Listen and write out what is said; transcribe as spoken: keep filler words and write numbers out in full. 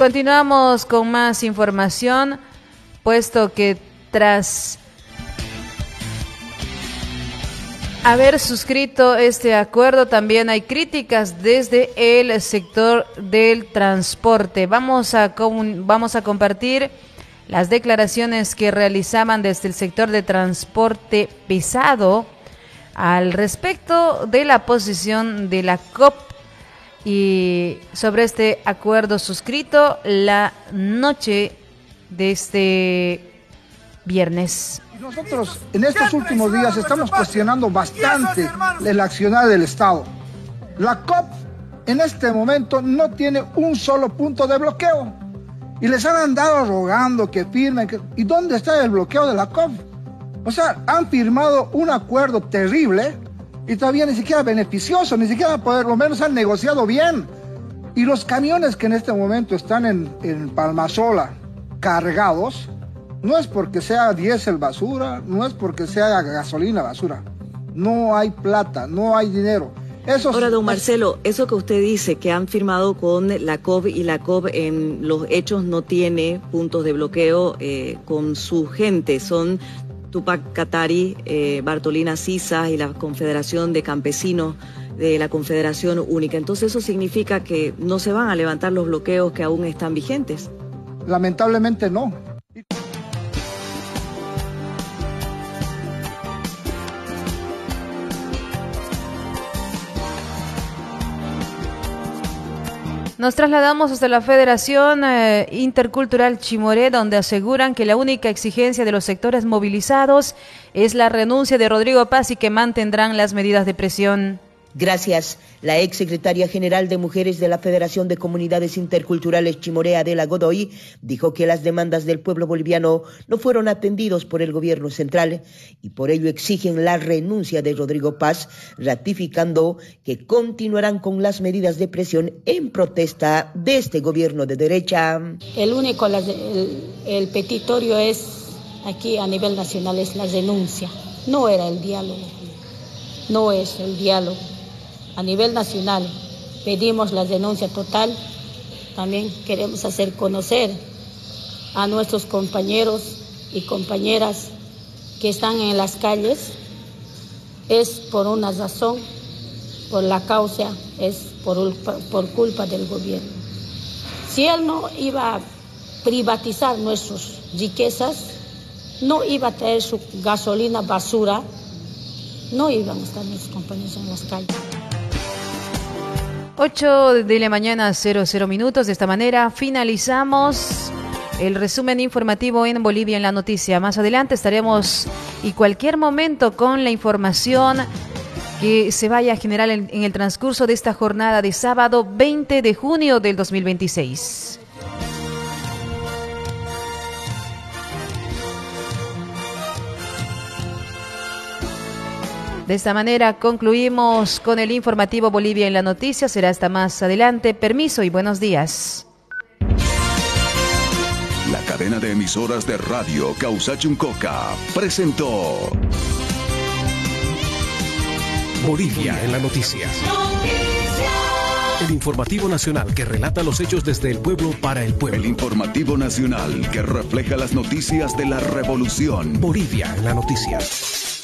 continuamos con más información, puesto que tras haber suscrito este acuerdo también hay críticas desde el sector del transporte. Vamos a, vamos a compartir las declaraciones que realizaban desde el sector de transporte pesado al respecto de la posición de la C O P y sobre este acuerdo suscrito la noche de este viernes. Nosotros en estos últimos días estamos cuestionando bastante el accionar del Estado. La C O P en este momento no tiene un solo punto de bloqueo. Y les han andado rogando que firmen. Que, ¿y dónde está el bloqueo de la C O P? O sea, han firmado un acuerdo terrible y todavía ni siquiera beneficioso, ni siquiera por lo menos han negociado bien. Y los camiones que en este momento están en, en Palmasola cargados, no es porque sea diésel basura, no es porque sea gasolina basura. No hay plata, no hay dinero. Eso Ahora, don Marcelo, eso que usted dice que han firmado con la C O B y la C O B en los hechos no tiene puntos de bloqueo eh, con su gente, son Tupac Katari, eh, Bartolina Sisa y la Confederación de Campesinos de la Confederación Única. Entonces eso significa que no se van a levantar los bloqueos que aún están vigentes. Lamentablemente no. Nos trasladamos hasta la Federación eh, Intercultural Chimoré, donde aseguran que la única exigencia de los sectores movilizados es la renuncia de Rodrigo Paz y que mantendrán las medidas de presión. Gracias. La ex secretaria general de Mujeres de la Federación de Comunidades Interculturales Chimoré, Adela Godoy, dijo que las demandas del pueblo boliviano no fueron atendidos por el gobierno central y por ello exigen la renuncia de Rodrigo Paz, ratificando que continuarán con las medidas de presión en protesta de este gobierno de derecha. El único, el, el petitorio es, aquí a nivel nacional, es la denuncia. No era el diálogo, no es el diálogo. A nivel nacional pedimos la denuncia total. También queremos hacer conocer a nuestros compañeros y compañeras que están en las calles. Es por una razón, por la causa, es por, por culpa del gobierno. Si él no iba a privatizar nuestras riquezas, no iba a traer su gasolina basura, no iban a estar nuestros compañeros en las calles. ocho de la mañana, cero cero minutos. De esta manera finalizamos el resumen informativo en Bolivia en la Noticia. Más adelante estaremos y cualquier momento con la información que se vaya a generar en, en el transcurso de esta jornada de sábado veinte de junio del dos mil veintiséis. De esta manera concluimos con el informativo Bolivia en la Noticia. Será hasta más adelante. Permiso y buenos días. La cadena de emisoras de radio Causachuncoca presentó Bolivia en la Noticia. El informativo nacional que relata los hechos desde el pueblo para el pueblo. El informativo nacional que refleja las noticias de la revolución. Bolivia en la Noticia.